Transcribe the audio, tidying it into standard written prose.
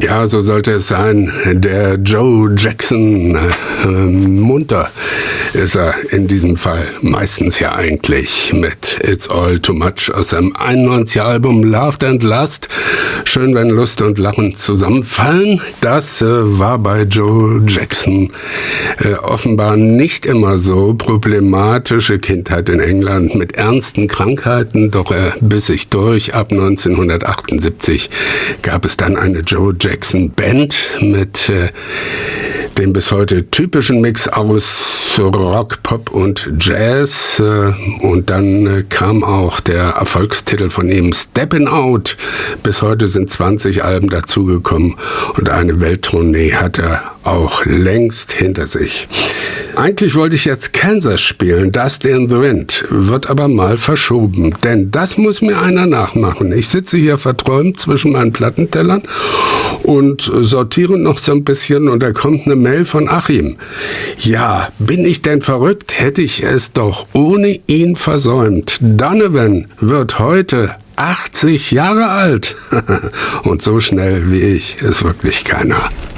Ja, so sollte es sein. Der Joe Jackson, munter ist er in diesem Fall. Meistens ja eigentlich mit It's All Too Much aus seinem 91 Album Loved and Lust. Schön, wenn Lust und Lachen zusammenfallen. Das war bei Joe Jackson offenbar nicht immer so. Problematische Kindheit in England mit ernsten Krankheiten, doch er biss sich durch. Ab 1978 gab es dann eine Joe Jackson Band mit dem bis heute typischen Mix aus Rock, Pop und Jazz. Und dann kam auch der Erfolgstitel von ihm, Steppin' Out. Bis heute sind 20 Alben dazugekommen und eine Welttournee hat er auch längst hinter sich. Eigentlich wollte ich jetzt Kansas spielen, Dust in the Wind, wird aber mal verschoben, denn das muss mir einer nachmachen. Ich sitze hier verträumt zwischen meinen Plattentellern und sortiere noch so ein bisschen und da kommt eine Mail von Achim. Ja, bin ich denn verrückt? Hätte ich es doch ohne ihn versäumt. Donovan wird heute 80 Jahre alt. Und so schnell wie ich ist wirklich keiner.